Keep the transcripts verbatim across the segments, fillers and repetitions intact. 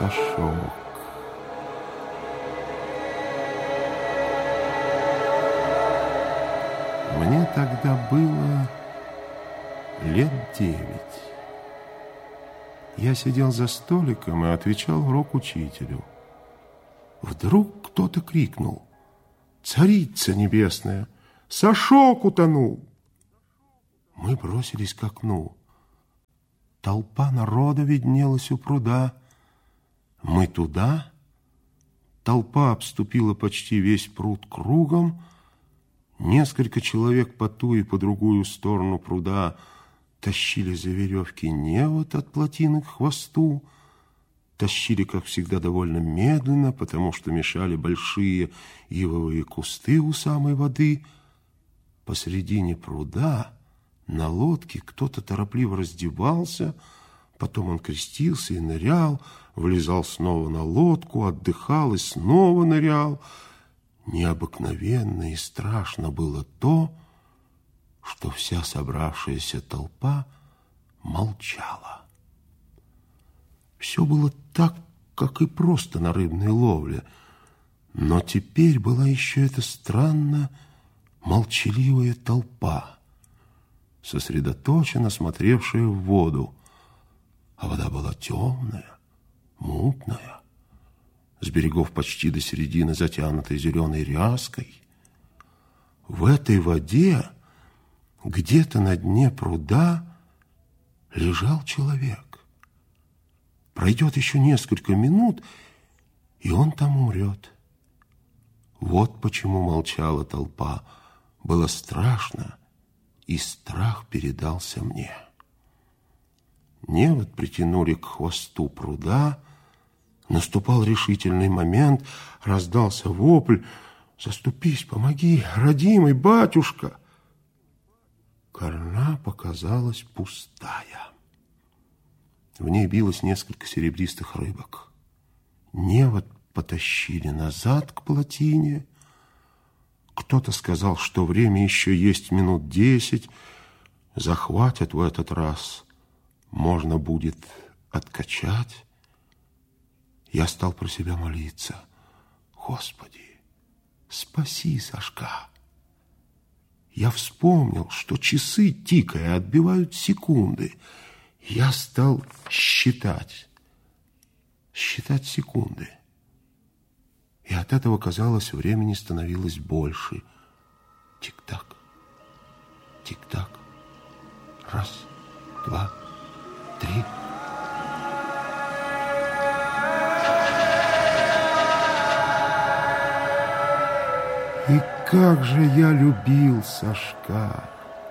Сашок. Мне тогда было лет девять. Я сидел за столиком и отвечал урок учителю. Вдруг кто-то крикнул: «Царица небесная, Сашок утонул!» Мы бросились к окну. Толпа народа виднелась у пруда. Мы туда. Толпа обступила почти весь пруд кругом. Несколько человек по ту и по другую сторону пруда тащили за веревки невод от плотины к хвосту. Тащили, как всегда, довольно медленно, потому что мешали большие ивовые кусты у самой воды. Посредине пруда на лодке кто-то торопливо раздевался, потом он крестился и нырял, влезал снова на лодку, отдыхал и снова нырял. Необыкновенно и страшно было то, что вся собравшаяся толпа молчала. Все было так, как и просто на рыбной ловле, но теперь была еще эта странно молчаливая толпа, сосредоточенно смотревшая в воду, а вода была темная, мутная, с берегов почти до середины затянутой зеленой ряской. В этой воде, где-то на дне пруда, лежал человек. Пройдет еще несколько минут, и он там умрет. Вот почему молчала толпа. Было страшно, и страх передался мне. Невод притянули к хвосту пруда. Наступал решительный момент, раздался вопль: «Заступись, помоги, родимый батюшка!» Корна показалась пустая. В ней билось несколько серебристых рыбок. Невод потащили назад к плотине. Кто-то сказал, что время еще есть минут десять, захватят в этот раз, можно будет откачать. Я стал про себя молиться: «Господи, спаси Сашка!» Я вспомнил, что часы, тикая, отбивают секунды. Я стал считать, считать секунды. И от этого, казалось, времени становилось больше. Тик-так, тик-так. Раз, два, три. И как же я любил Сашка!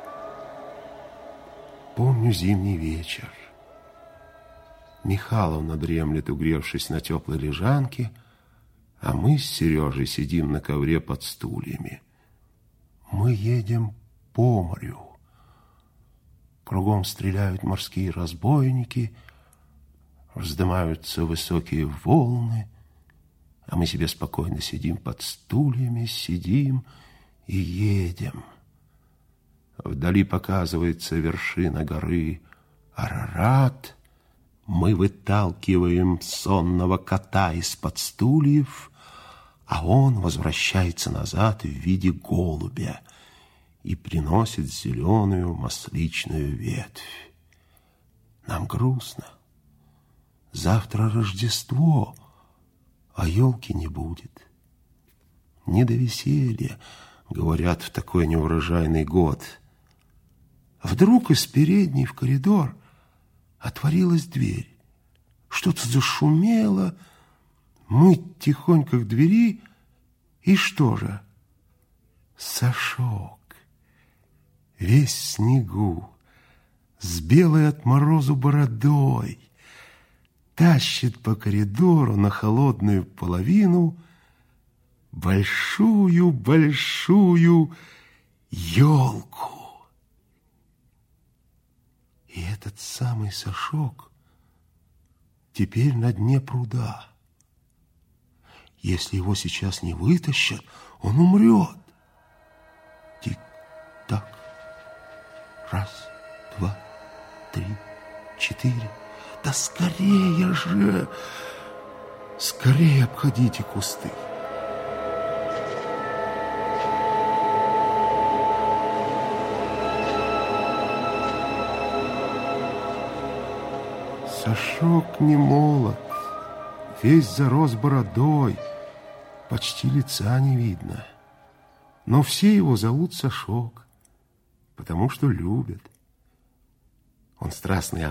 Помню зимний вечер. Михайловна дремлет, угревшись на теплой лежанке, а мы с Сережей сидим на ковре под стульями. Мы едем по морю. Кругом стреляют морские разбойники, вздымаются высокие волны, а мы себе спокойно сидим под стульями, сидим и едем. Вдали показывается вершина горы Арарат. Мы выталкиваем сонного кота из-под стульев, а он возвращается назад в виде голубя и приносит зеленую масличную ветвь. Нам грустно. Завтра Рождество, а елки не будет. Не до веселья, говорят, в такой неурожайный год. Вдруг из передней в коридор отворилась дверь. Что-то зашумело. Мы тихонько к двери, и что же? Сашок, весь в снегу, с белой от морозу бородой, тащит по коридору на холодную половину большую-большую елку. И этот самый Сашок теперь на дне пруда. Если его сейчас не вытащат, он умрет. Тик-так. Раз, два, три, четыре. Да скорее же! Скорее обходите кусты. Сашок не молод, весь зарос бородой, почти лица не видно. Но все его зовут Сашок, потому что любят. Он страстный